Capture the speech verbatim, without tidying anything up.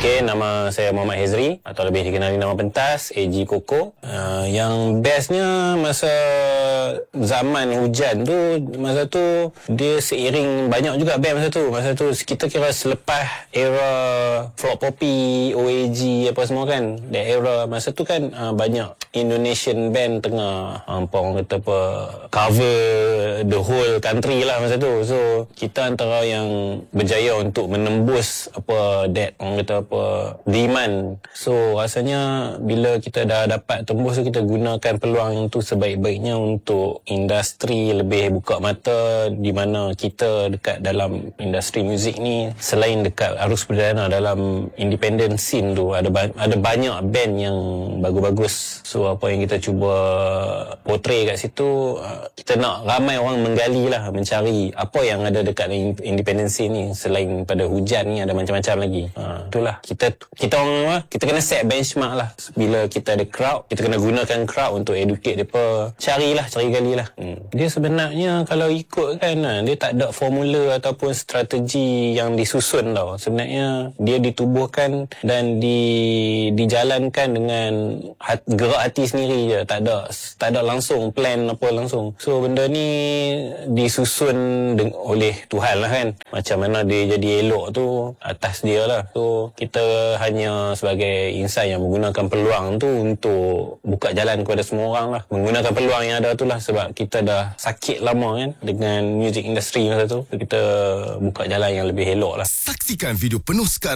Okay, nama saya Muhammad Hezri atau lebih dikenali nama pentas A G Koko. Uh, yang bestnya masa zaman hujan tu, masa tu dia seiring banyak juga band masa tu. Masa tu kita kira selepas era Flop Poppy, O A G apa semua kan. That era masa tu kan uh, banyak Indonesian band tengah uh, apa orang kata apa cover the whole country lah masa tu. So kita antara yang berjaya untuk menembus apa that orang kata apa demand. So rasanya bila kita dah dapat tembus tu, kita gunakan peluang tu sebaik-baiknya untuk industri lebih buka mata, di mana kita dekat dalam industri muzik ni selain dekat arus perdana dalam independent scene tu ada ba- ada banyak band yang bagus-bagus. So apa yang kita cuba portray kat situ, kita nak ramai orang menggali lah, mencari apa yang ada dekat independent scene ni. Selain pada hujan ni ada macam-macam lagi. Ha, itulah kita kita orang kita kena set benchmark lah. Bila kita ada crowd, kita kena gunakan crowd untuk educate depa. Carilah, cari gali lah. Hmm. Dia sebenarnya kalau ikut kan, dia tak ada formula ataupun strategi yang disusun tau. Sebenarnya dia ditubuhkan dan di dijalankan dengan hat, gerak hati sendiri je. Tak ada tak ada langsung plan apa langsung. So benda ni disusun deng- oleh Tuhan lah kan. Macam mana dia jadi elok tu atas dia lah. So kita hanya sebagai insan yang menggunakan peluang tu untuk buka jalan kepada semua orang lah. Menggunakan peluang yang ada tu lah, sebab kita dah sakit lama kan dengan music industry masa tu. So, kita buka jalan yang lebih elok lah. Saksikan video penuh sekarang.